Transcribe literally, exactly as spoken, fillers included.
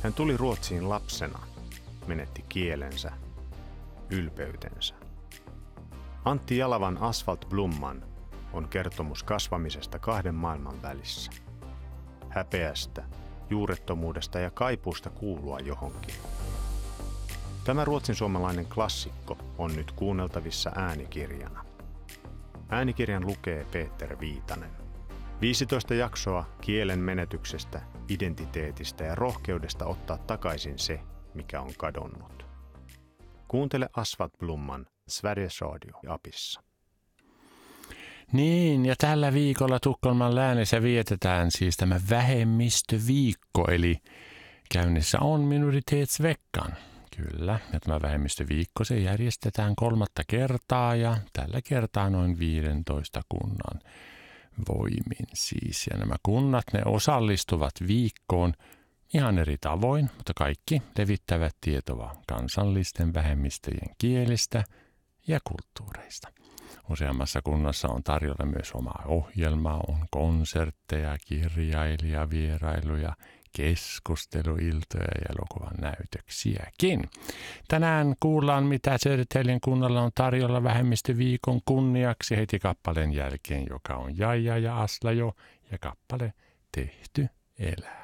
Hän tuli Ruotsiin lapsena, menetti kielensä, ylpeytensä. Antti Jalavan Asfalt Blomman on kertomus kasvamisesta kahden maailman välissä. Häpeästä, juurettomuudesta ja kaipuusta kuulua johonkin. Tämä ruotsinsuomalainen klassikko on nyt kuunneltavissa äänikirjana. Äänikirjan lukee Peter Viitanen. viisitoista jaksoa kielen menetyksestä, identiteetistä ja rohkeudesta ottaa takaisin se, mikä on kadonnut. Kuuntele Asfalt Blomman Sveriges Radio-apissa. Niin, ja tällä viikolla Tukholman läänissä vietetään siis tämä vähemmistöviikko, eli käynnissä on minoritetsveckan. Kyllä, ja tämä vähemmistöviikko se järjestetään kolmatta kertaa ja tällä kertaa noin viidentoista kunnan voimin siis. Ja nämä kunnat, ne osallistuvat viikkoon ihan eri tavoin, mutta kaikki levittävät tietoa kansallisten vähemmistöjen kielistä ja kulttuureista. Useammassa kunnassa on tarjolla myös oma ohjelma, on konsertteja, kirjailijavierailuja, keskusteluiltoja ja elokuvan näytöksiäkin. Tänään kuullaan, mitä Södertäljen kunnalla on tarjolla vähemmistöviikon kunniaksi heti kappaleen jälkeen, joka on Jaija ja Aslajo ja kappale Tehty elää.